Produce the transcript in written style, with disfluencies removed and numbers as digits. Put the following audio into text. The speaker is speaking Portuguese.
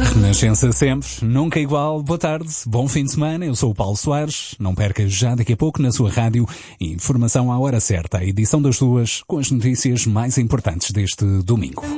Renascença sempre, nunca igual. Boa tarde, bom fim de semana. Eu sou o Paulo Soares. Não perca já daqui a pouco na sua rádio informação à hora certa, a edição das 2 com as notícias mais importantes deste domingo.